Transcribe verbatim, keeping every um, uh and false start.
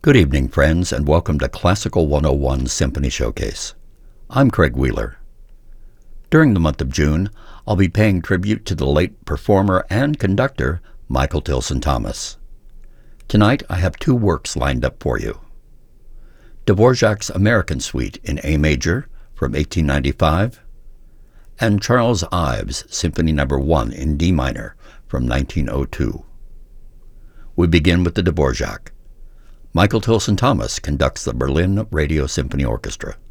Good evening, friends, and welcome to Classical one oh one Symphony Showcase. I'm Craig Wheeler. During the month of June, I'll be paying tribute to the late performer and conductor Michael Tilson Thomas. Tonight, I have two works lined up for you. Dvorak's American Suite in A major from eighteen ninety-five, and Charles Ives' Symphony Number one in D minor from nineteen oh two. We begin with the Dvorak. Michael Tilson Thomas conducts the Berlin Radio Symphony Orchestra.